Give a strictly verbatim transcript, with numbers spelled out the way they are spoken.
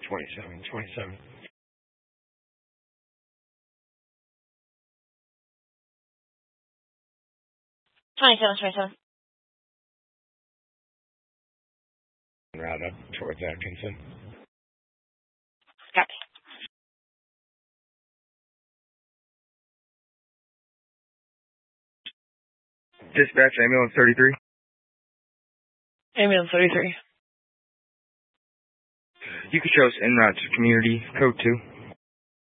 twenty-seven, twenty-seven. twenty-seven, twenty-seven. Route up towards Atkinson. Copy. Dispatch, ambulance thirty-three. Ambulance thirty-three. You can show us en route to community, code two.